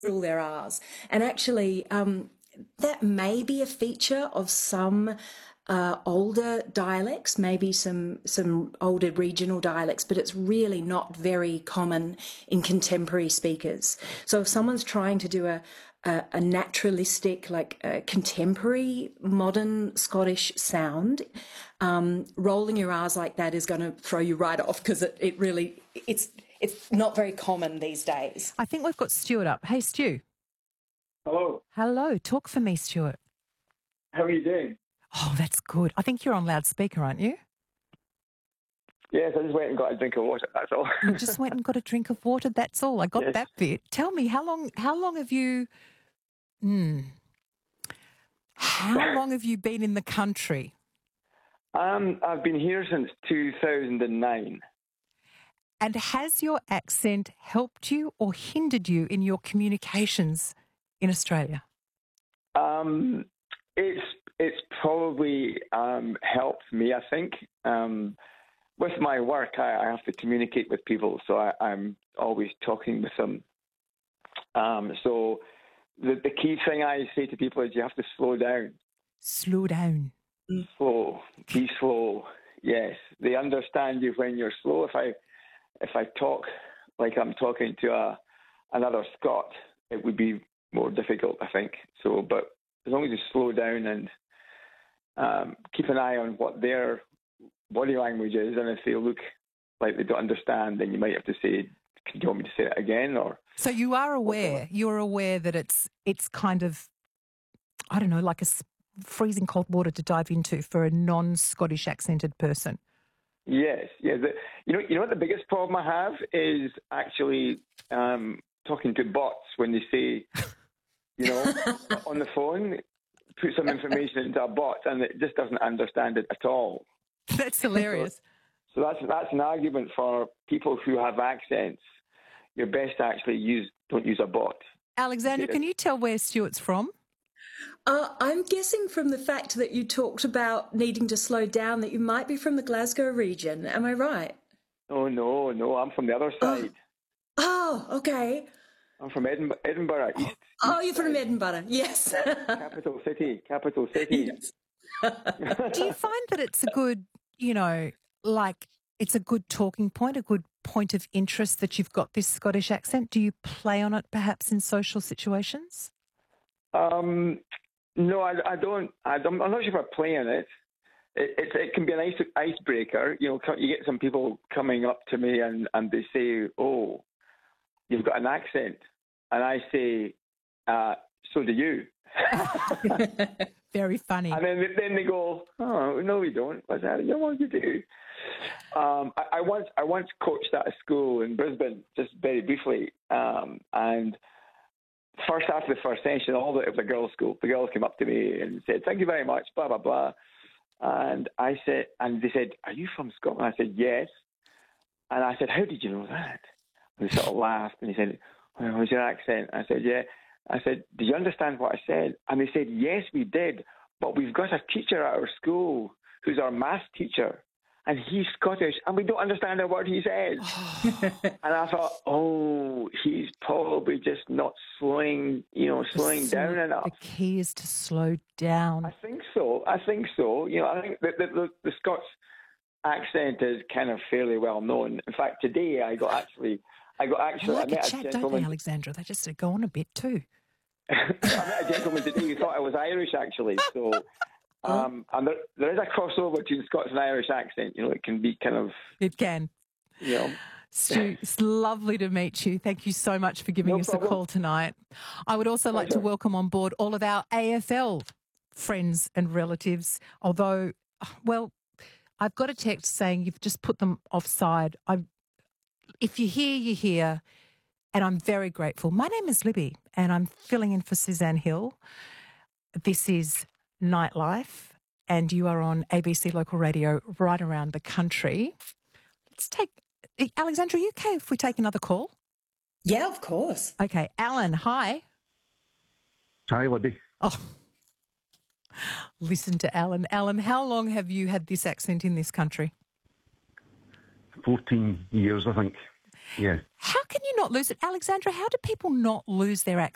all their R's. And actually, that may be a feature of some older dialects, maybe some older regional dialects, but it's really not very common in contemporary speakers. So if someone's trying to do a naturalistic, like a contemporary modern Scottish sound, rolling your R's like that is going to throw you right off because it really it's not very common these days. I think we've got Stuart up. Hey, Stu. Hello. Hello. Talk for me, Stuart. How are you doing? Oh, that's good. I think you're on loudspeaker, aren't you? Yes, I just went and got a drink of water, that's all. You just went and got a drink of water, that's all. I got that bit. Tell me, how long have you how long have you been in the country? I've been here since 2009. And has your accent helped you or hindered you in your communications in Australia? It's probably helped me, I think. With my work, I have to communicate with people, so I'm always talking with them. So the key thing I say to people is you have to slow down. Slow down. Slow. Be slow. Yes. They understand you when you're slow. If I talk like I'm talking to another Scot, it would be more difficult, I think. So, but as long as you slow down and keep an eye on what their body language is, and if they look like they don't understand, then you might have to say, "Do you want me to say it again?" Or so you are aware. You're aware that it's kind of, I don't know, like freezing cold water to dive into for a non-Scottish accented person. Yes, yeah. You know what the biggest problem I have is actually talking to bots when they say, on the phone, put some information into a bot and it just doesn't understand it at all. That's hilarious. So that's an argument for people who have accents. You're best to actually don't use a bot. Alexandra, can you tell where Stuart's from? I'm guessing from the fact that you talked about needing to slow down that you might be from the Glasgow region. Am I right? Oh, no, I'm from the other side. Oh, okay. I'm from Edinburgh. East you're from Edinburgh, yes. Capital city. Yes. Do you find that it's a good, it's a good talking point, a good point of interest that you've got this Scottish accent? Do you play on it perhaps in social situations? No, I don't. I'm not sure if I play on it. It can be an icebreaker. You get some people coming up to me and they say, "Oh, you've got an accent," and I say, "So do you." Very funny. And then they go, "Oh, no, we don't." What's that? What you do? I once coached at a school in Brisbane, just very briefly, and first after the first session, it was a girls' school. The girls came up to me and said, "Thank you very much," blah blah blah. And they said, "Are you from Scotland?" I said, "Yes." And I said, "How did you know that?" And they sort of laughed and he said, "Well, what's your accent?" I said, "Yeah." I said, "Did you understand what I said?" And they said, "Yes, we did. But we've got a teacher at our school who's our maths teacher, and he's Scottish, and we don't understand a word he says." And I thought, oh, he's probably just not slowing down enough. The key is to slow down. I think so. I think I think the Scots accent is kind of fairly well known. In fact, today I got I met a chat, gentleman. don't they, Alexandra? They just go on a bit too. I met a gentleman today who thought I was Irish, actually. So, and there is a crossover between Scots and Irish accent. It can be kind of. It can. Stu, it's lovely to meet you. Thank you so much for giving us a call tonight. I would also like to welcome on board all of our AFL friends and relatives. Although, well, I've got a text saying you've just put them offside. If you're here, you're here. And I'm very grateful. My name is Libby, and I'm filling in for Suzanne Hill. This is Nightlife, and you are on ABC Local Radio right around the country. Let's take... Alexandra, are you okay if we take another call? Yeah, of course. Okay. Alan, hi. Hi, Libby. Oh, listen to Alan. Alan, how long have you had this accent in this country? 14 years, I think. Yeah. How can you not lose it? Alexandra, how do people not lose their accent?